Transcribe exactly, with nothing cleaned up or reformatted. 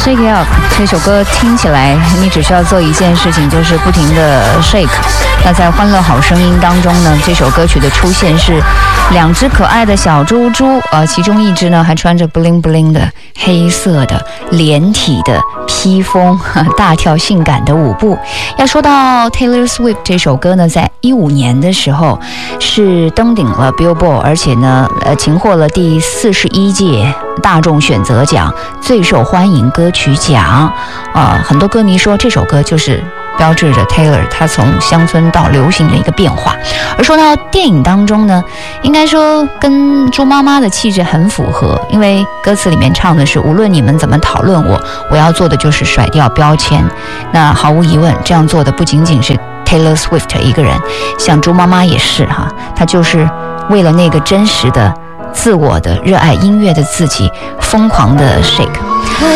Shake It Up 这首歌听起来，你只需要做一件事情，就是不停的 shake。那在《欢乐好声音》当中呢，这首歌曲的出现是两只可爱的小猪猪，呃，其中一只呢还穿着 bling bling 的黑色的连体的披风，大跳性感的舞步。要说到 Taylor Swift 这首歌呢，在一五年的时候是登顶了 Billboard， 而且呢，呃，擒获了第四十一届大众选择奖最受欢迎歌曲奖。呃，很多歌迷说这首歌就是标志着 Taylor 他从乡村到流行的一个变化。而说到电影当中呢，应该说跟猪妈妈的气质很符合，因为歌词里面唱的是无论你们怎么讨论我，我要做的就是甩掉标签。那毫无疑问，这样做的不仅仅是 Taylor Swift 一个人，像猪妈妈也是哈，她就是为了那个真实的自我的热爱音乐的自己疯狂的 shake。